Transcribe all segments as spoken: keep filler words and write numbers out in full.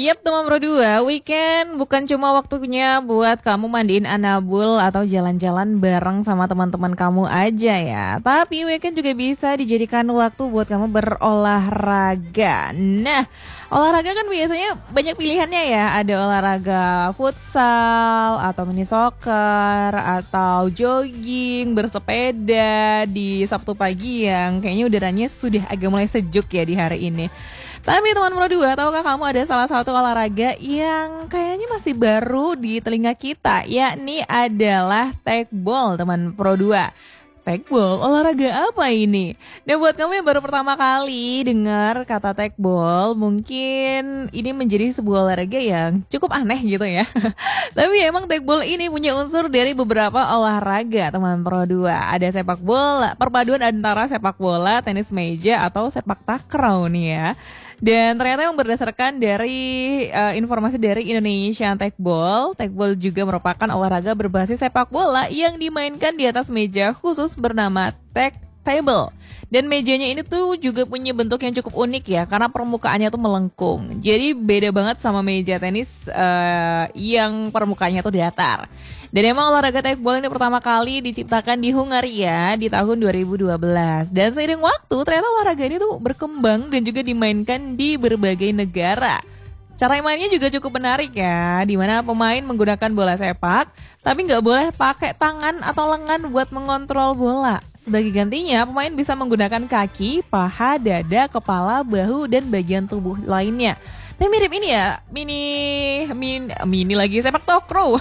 Yap, teman Pro dua, weekend bukan cuma waktunya buat kamu mandiin anabul atau jalan-jalan bareng sama teman-teman kamu aja ya. Tapi weekend juga bisa dijadikan waktu buat kamu berolahraga. Nah, olahraga kan biasanya banyak pilihannya ya. Ada olahraga futsal atau mini soccer atau jogging, bersepeda di Sabtu pagi yang kayaknya udaranya sudah agak mulai sejuk ya di hari ini. Tapi teman Pro dua, tahukah kamu ada salah satu olahraga yang kayaknya masih baru di telinga kita, yakni adalah tekbol teman Pro dua. Tekbol, olahraga apa ini? Nah, buat kamu yang baru pertama kali dengar kata tekbol, mungkin ini menjadi sebuah olahraga yang cukup aneh gitu ya. Tapi emang tekbol ini punya unsur dari beberapa olahraga teman Pro dua. Ada sepak bola, perpaduan antara sepak bola, tenis meja, atau sepak takraw nih ya. Dan ternyata yang berdasarkan dari uh, informasi dari Indonesian Tekbol, tekbol juga merupakan olahraga berbasis sepak bola yang dimainkan di atas meja khusus bernama tek table. Dan mejanya ini tuh juga punya bentuk yang cukup unik ya, karena permukaannya tuh melengkung. Jadi beda banget sama meja tenis uh, yang permukaannya tuh datar. Dan emang olahraga tekbol ini pertama kali diciptakan di Hungaria di tahun dua ribu dua belas. Dan seiring waktu ternyata olahraga ini tuh berkembang dan juga dimainkan di berbagai negara. Cara mainnya juga cukup menarik ya, di mana pemain menggunakan bola sepak, tapi nggak boleh pakai tangan atau lengan buat mengontrol bola. Sebagai gantinya, pemain bisa menggunakan kaki, paha, dada, kepala, bahu, dan bagian tubuh lainnya. Tapi mirip ini ya, mini, mini, mini lagi sepak takraw.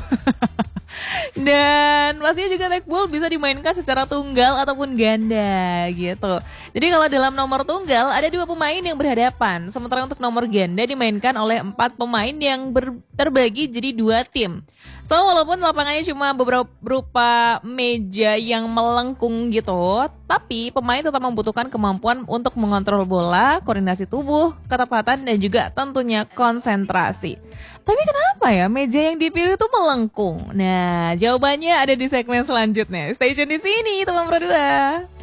Dan pastinya juga tekbol bisa dimainkan secara tunggal ataupun ganda gitu. Jadi kalau dalam nomor tunggal ada dua pemain yang berhadapan, sementara untuk nomor ganda dimainkan oleh empat pemain yang ber- terbagi jadi dua tim. So walaupun lapangannya cuma beberapa berupa meja yang melengkung gitu, tapi pemain tetap membutuhkan kemampuan untuk mengontrol bola, koordinasi tubuh, ketepatan, dan juga tentunya konsentrasi. Tapi kenapa ya meja yang dipilih itu melengkung? Nah, jawabannya ada di segmen selanjutnya. Stay tune di sini, teman Pro dua.